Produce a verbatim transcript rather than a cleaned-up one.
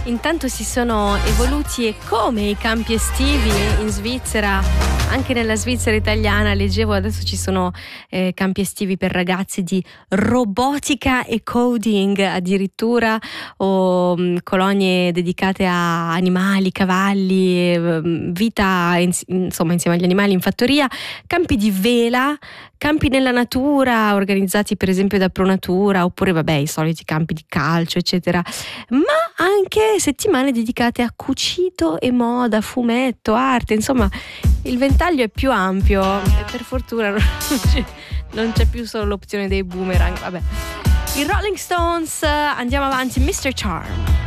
Intanto si sono evoluti e come i campi estivi in Svizzera, anche nella Svizzera italiana, leggevo adesso ci sono eh, campi estivi per ragazzi di robotica e coding addirittura, o mh, colonie dedicate a animali, cavalli, eh, vita ins- insomma insieme agli animali in fattoria, campi di vela, campi nella natura organizzati per esempio da Pronatura, oppure vabbè i soliti campi di calcio eccetera, ma anche settimane dedicate a cucito e moda, fumetto, arte, insomma il ventaglio è più ampio e per fortuna non c'è, non c'è più solo l'opzione dei boomerang. Vabbè, i Rolling Stones, andiamo avanti, mister Charm.